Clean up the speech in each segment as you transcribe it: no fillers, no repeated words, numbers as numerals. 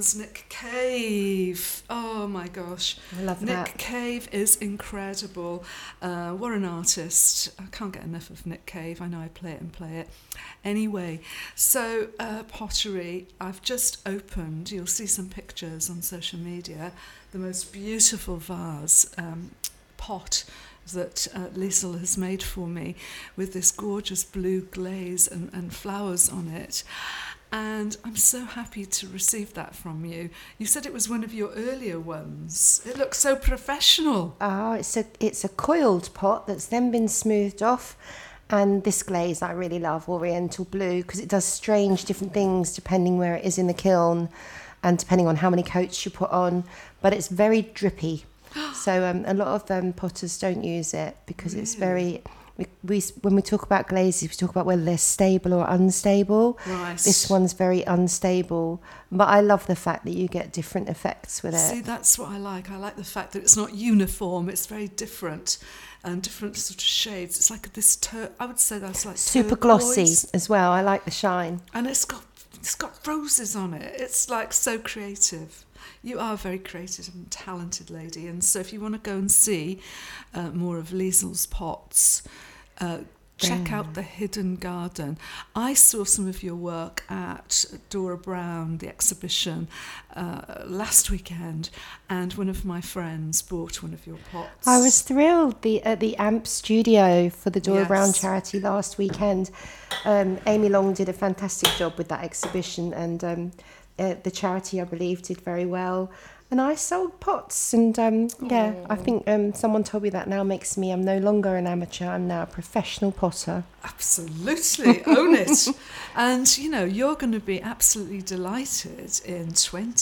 Nick Cave. Oh my gosh. I love that. Nick Cave is incredible. What an artist. I can't get enough of Nick Cave. I know I play it and play it. Anyway, so pottery, I've just opened, you'll see some pictures on social media, the most beautiful vase pot that Liesl has made for me with this gorgeous blue glaze and flowers on it. And I'm so happy to receive that from you. You said it was one of your earlier ones. It looks so professional. Oh, it's a coiled pot that's then been smoothed off. And this glaze I really love, Oriental Blue, because it does strange different things depending where it is in the kiln and depending on how many coats you put on. But it's very drippy. So a lot of potters don't use it because it's very... when we talk about glazes, we talk about whether they're stable or unstable. Right. This one's very unstable, but I love the fact that you get different effects with it. See, that's what I like. I like the fact that it's not uniform. It's very different and different sort of shades. It's like this, I would say that's like super turquoise. Glossy as well. I like the shine. And it's got roses on it. It's like so creative. You are a very creative and talented lady. And so if you want to go and see more of Liesl's pots, check out The Hidden Garden. I saw some of your work at Dora Brown, the exhibition, last weekend, and one of my friends bought one of your pots. I was thrilled. At the AMP studio for the Dora Yes. Brown charity last weekend, Amy Long did a fantastic job with that exhibition, and the charity, I believe, did very well. And I sold pots, and I think someone told me that now makes me, I'm no longer an amateur, I'm now a professional potter. Absolutely, own it. And, you know, you're going to be absolutely delighted in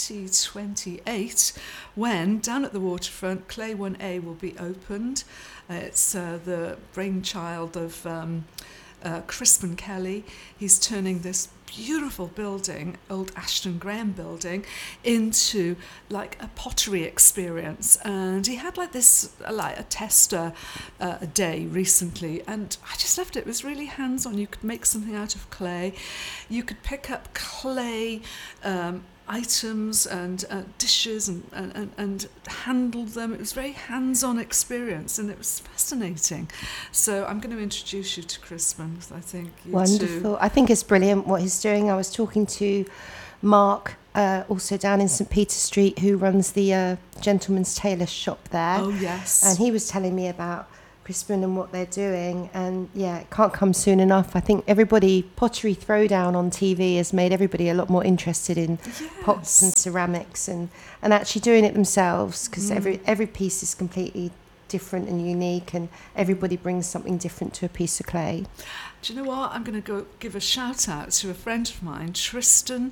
2028 when, down at the waterfront, Clay 1A will be opened. It's the brainchild of Crispin Kelly. He's turning this beautiful building, old Ashton Graham building, into like a pottery experience. And he had like this, like a tester a day recently, and I just loved it. It was really hands-on. You could make something out of clay. You could pick up clay items and dishes and handle them. It was a very hands-on experience, and it was fascinating. So I'm going to introduce you to Crispin, because I think you Wonderful. too. I think it's brilliant what he's doing. I was talking to Mark, also down in St. Peter Street, who runs the Gentleman's Tailor shop there. Oh, yes. And he was telling me about Crispin and what they're doing, and yeah, it can't come soon enough. I think Pottery Throwdown on TV has made everybody a lot more interested in pots and ceramics and actually doing it themselves, because every piece is completely different and unique, and everybody brings something different to a piece of clay. Do you know what? I'm going to go give a shout out to a friend of mine, Tristan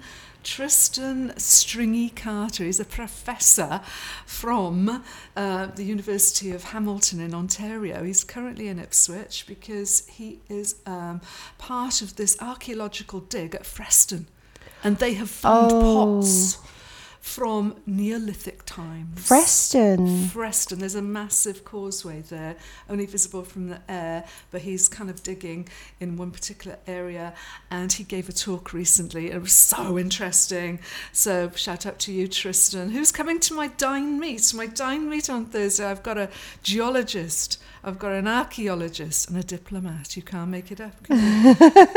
Stringy Carter. He's a professor from the University of Hamilton in Ontario. He's currently in Ipswich because he is part of this archaeological dig at Freston, and they have found pots from Neolithic times. Freston, there's a massive causeway there, only visible from the air, but he's kind of digging in one particular area, and he gave a talk recently. It was so interesting. So shout out to you, Tristan, who's coming to my dine meet on Thursday. I've got a geologist, I've got an archaeologist, and a diplomat. You can't make it up, can you?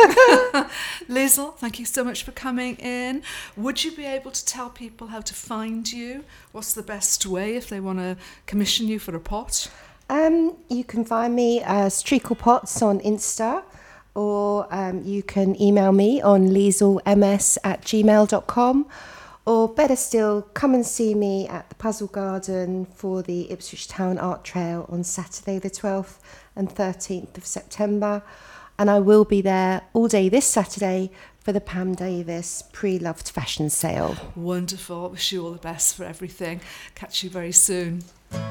Liesl, thank you so much for coming in. Would you be able to tell people how to find you? What's the best way if they want to commission you for a pot? You can find me as Treacle Pots on Insta, or you can email me on lieslms@gmail.com, or better still, come and see me at the Puzzle Garden for the Ipswich Town Art Trail on Saturday the 12th and 13th of September. And I will be there all day this Saturday for the Pam Davis Pre-Loved Fashion Sale. Wonderful. Wish you all the best for everything. Catch you very soon.